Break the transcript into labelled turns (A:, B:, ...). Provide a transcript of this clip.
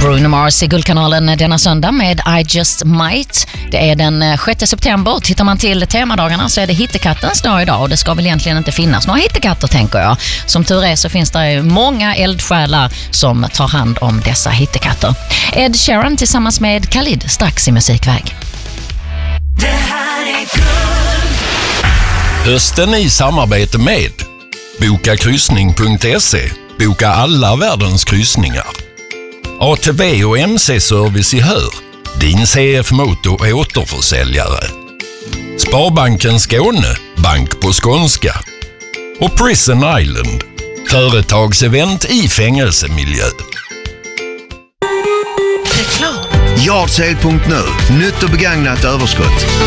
A: Bruno Mars i Guldkanalen denna söndag med I Just Might. Det är den 6 september. Tittar man till temadagarna så är det hittekattens dag idag, och det ska väl egentligen inte finnas några hittekatter, tänker jag. Som tur är så finns det många eldsjälar som tar hand om dessa hittekatter. Ed Sheeran tillsammans med Khalid strax i musikväg.
B: Det här är Guld.
C: Hösten i samarbete med bokakryssning.se. Boka alla världens kryssningar. ATV och MC-service i Hör. Din CF-motor återförsäljare. Sparbanken Skåne. Bank på skånska. Och Prison Island. Företagsevent i fängelsemiljö.
B: Reklam.
D: Yardsale.nu. Nytt och begagnat överskott.